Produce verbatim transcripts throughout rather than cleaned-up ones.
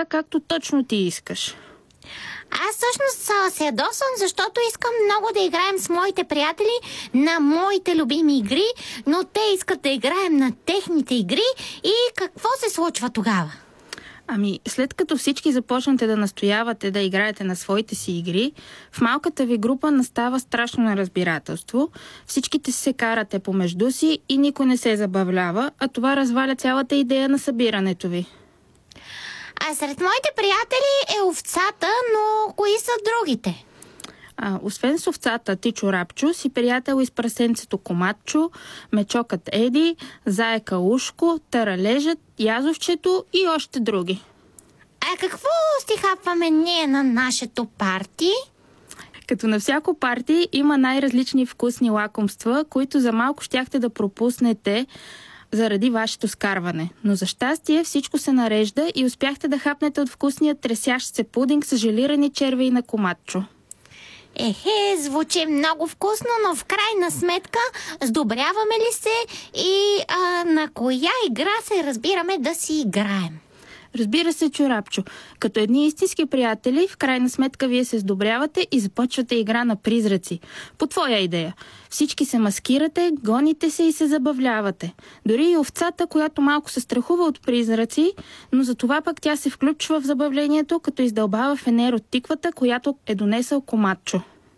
така както точно ти искаш. Аз всъщност се ядосвам, защото искам много да играем с моите приятели на моите любими игри, но те искат да играем на техните игри и какво се случва тогава? Ами, след като всички започнете да настоявате да играете на своите си игри, в малката ви група настава страшно неразбирателство, всичките се карате помежду си и никой не се забавлява, а това разваля цялата идея на събирането ви. А сред моите приятели е овцата, но кои са другите? А, освен с овцата ти Чорапчо, си приятел и с прасенцето Коматчо, мечокът Еди, заека Ушко, таралежът, язовчето и още други. А какво стихапваме ние на нашето парти? Като на всяко парти има най-различни вкусни лакомства, които за малко щяхте да пропуснете заради вашето скарване. Но за щастие всичко се нарежда и успяхте да хапнете от вкусния тресящ се пудинг с желирани червеи на Коматчо. Ехе, звучи много вкусно, но в крайна сметка сдобряваме ли се и а, на коя игра се разбираме да си играем? Разбира се, Чорапчо. Като едни истински приятели, в крайна сметка вие се сдобрявате и започвате игра на призраци. По твоя идея. Всички се маскирате, гоните се и се забавлявате. Дори и овцата, която малко се страхува от призраци, но за това пък тя се включва в забавлението, като издълбава фенер от тиквата, която е донесъл Коматчо.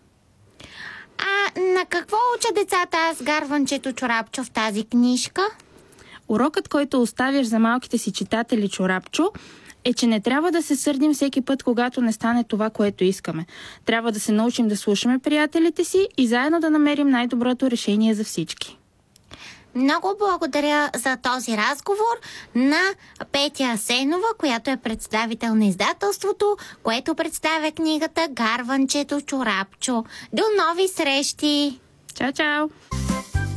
А на какво уча децата аз, гарванчето Чорапчо, в тази книжка? Урокът, който оставяш за малките си читатели, Чорапчо, е, че не трябва да се сърдим всеки път, когато не стане това, което искаме. Трябва да се научим да слушаме приятелите си и заедно да намерим най-доброто решение за всички. Много благодаря за този разговор на Петя Асенова, която е представител на издателството, което представя книгата Гарванчето Чорапчо. До нови срещи! Чао, чао!